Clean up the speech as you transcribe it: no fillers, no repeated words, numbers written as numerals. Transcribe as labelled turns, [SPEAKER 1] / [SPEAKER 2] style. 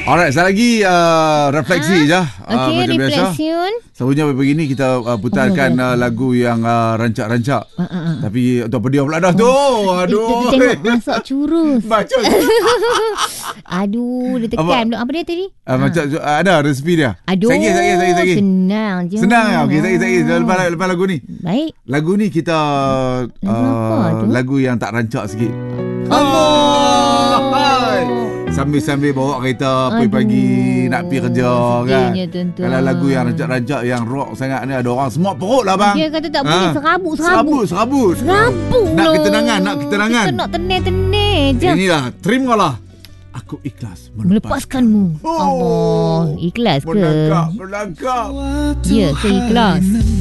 [SPEAKER 1] Alright, sekali lagi refleksi je.
[SPEAKER 2] Okey,
[SPEAKER 1] macam
[SPEAKER 2] reflection.
[SPEAKER 1] biasa. Selalunya pagi ni kita putarkan lagu yang rancak-rancak. Tapi untuk pedia pula dah tu. Aduh.
[SPEAKER 2] Dia tengok masak curus.
[SPEAKER 1] Baca.
[SPEAKER 2] Aduh, dia tekan. Apa dia tadi?
[SPEAKER 1] Macam ada resepi dia.
[SPEAKER 2] Aduh,
[SPEAKER 1] Sagi.
[SPEAKER 2] senang je.
[SPEAKER 1] Senang lah. Okey, sagi. Lepas lagu ni.
[SPEAKER 2] Baik.
[SPEAKER 1] Lagu ni kita lagu yang tak rancak sikit. Sambil-sambil bawa kereta pagi nak pergi kerja kan. Kalau lagu yang rancak-rancak yang rock sangat ni, ada orang semua perut lah bang.
[SPEAKER 2] Dia kata tak boleh serabut.
[SPEAKER 1] Serabut nak ketenangan.
[SPEAKER 2] Kita nak tenang je.
[SPEAKER 1] Inilah, terimalah. Aku ikhlas
[SPEAKER 2] melepaskanmu. Allah, ikhlas ke?
[SPEAKER 1] Melangkap.
[SPEAKER 2] Ya, ke ikhlas?